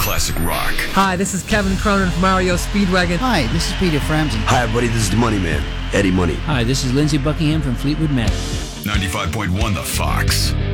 classic rock. Hi, this is Kevin Cronin from Mario Speedwagon. Hi, this is Peter Frampton. Hi, everybody. This is the Money Man, Eddie Money. Hi, this is Lindsey Buckingham from Fleetwood Mac. 95.1 The Fox.